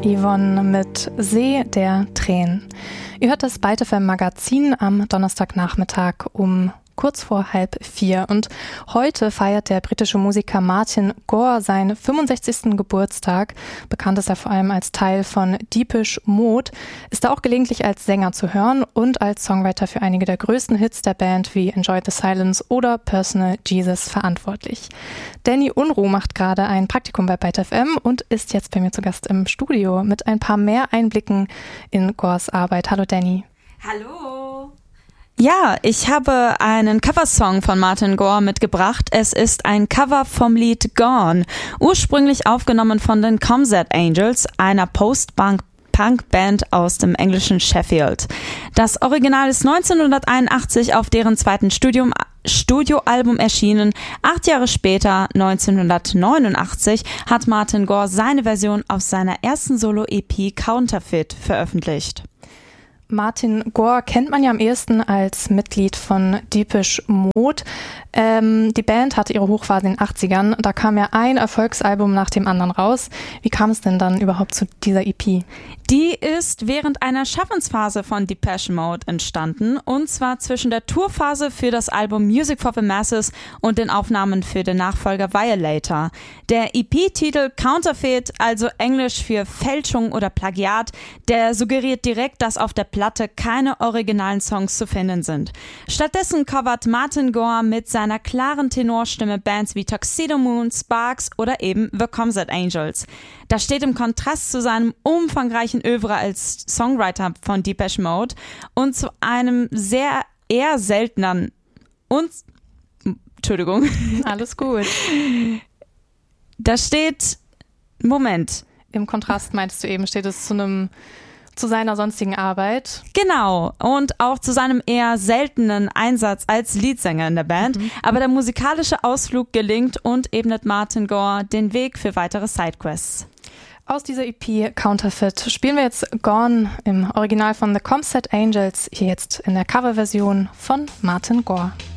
Yvonne mit See der Tränen. Ihr hört das Byte FM Magazin am Donnerstagnachmittag um kurz vor 3:30. Und heute feiert der britische Musiker Martin Gore seinen 65. Geburtstag. Bekannt ist er vor allem als Teil von Depeche Mode, ist er auch gelegentlich als Sänger zu hören und als Songwriter für einige der größten Hits der Band wie Enjoy the Silence oder Personal Jesus verantwortlich. Danny Unruh macht gerade ein Praktikum bei Byte FM und ist jetzt bei mir zu Gast im Studio mit ein paar mehr Einblicken in Gores Arbeit. Hallo Danny. Hallo. Ja, ich habe einen Coversong von Martin Gore mitgebracht. Es ist ein Cover vom Lied Gone, ursprünglich aufgenommen von den Comset Angels, einer Post-Punk-Band aus dem englischen Sheffield. Das Original ist 1981 auf deren zweiten Studioalbum erschienen. 8 Jahre später, 1989, hat Martin Gore seine Version auf seiner ersten Solo-EP Counterfeit veröffentlicht. Martin Gore kennt man ja am ehesten als Mitglied von Depeche Mode. Die Band hatte ihre Hochphase in den 80ern. Da kam ja ein Erfolgsalbum nach dem anderen raus. Wie kam es denn dann überhaupt zu dieser EP? Die ist während einer Schaffensphase von Depeche Mode entstanden, und zwar zwischen der Tourphase für das Album Music for the Masses und den Aufnahmen für den Nachfolger Violator. Der EP-Titel Counterfeit, also Englisch für Fälschung oder Plagiat, der suggeriert direkt, dass auf der Platte keine originalen Songs zu finden sind. Stattdessen covert Martin Gore mit seiner klaren Tenorstimme Bands wie Tuxedo Moon, Sparks oder eben The Comset Angels. Das steht im Kontrast zu seinem umfangreichen Œuvre als Songwriter von Depeche Mode und zu einem eher seltenen Entschuldigung. Alles gut. Da steht, Moment. Im Kontrast meintest du eben, steht es zu seiner sonstigen Arbeit. Genau, und auch zu seinem eher seltenen Einsatz als Leadsänger in der Band. Aber der musikalische Ausflug gelingt und ebnet Martin Gore den Weg für weitere Sidequests. Aus dieser EP Counterfeit spielen wir jetzt Gone im Original von The Comset Angels, hier jetzt in der Coverversion von Martin Gore.